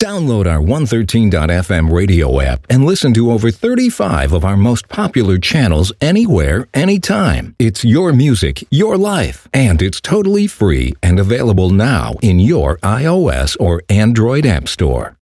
Download our 113.fm radio app and listen to over 35 of our most popular channels anywhere, anytime. It's your music, your life, and it's totally free and available now in your iOS or Android app store.